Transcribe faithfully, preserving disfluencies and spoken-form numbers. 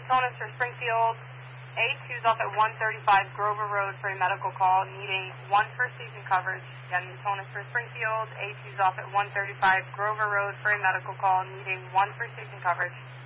Newtonus for Springfield. A two is off at one thirty-five Grover Road for a medical call, needing one first station coverage. Again, Newtonus for Springfield. A two is off at one thirty-five Grover Road for a medical call, needing one first station coverage.